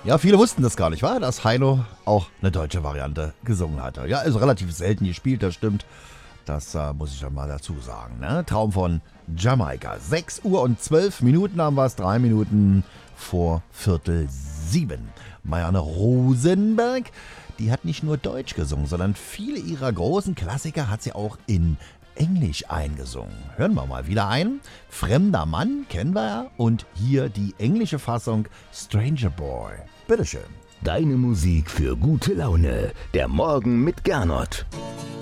Ja, viele wussten das gar nicht, war, dass Heino auch eine deutsche Variante gesungen hatte. Ja, ist relativ selten gespielt, das stimmt. Das muss ich dann mal dazu sagen. Ne? Traum von Jamaika. 6 Uhr und 12 Minuten haben wir es, 3 Minuten vor Viertel 7. Marianne Rosenberg, die hat nicht nur Deutsch gesungen, sondern viele ihrer großen Klassiker hat sie auch in Englisch eingesungen. Hören wir mal wieder ein. Fremder Mann kennen wir ja. Und hier die englische Fassung Stranger Boy. Bitteschön. Deine Musik für gute Laune. Der Morgen mit Gernot.